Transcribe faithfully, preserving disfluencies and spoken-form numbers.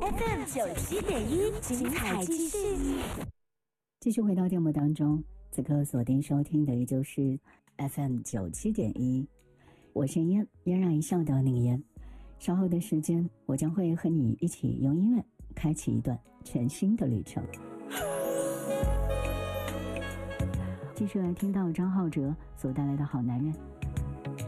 F M 九七点一，精彩继续。 继续回到节目当中，此刻锁定收听的依旧是 F M 九七点一，我是嫣，嫣然一笑的那个嫣。稍后的时间，我将会和你一起用音乐开启一段全新的旅程。继续来听到张浩哲所带来的好男人。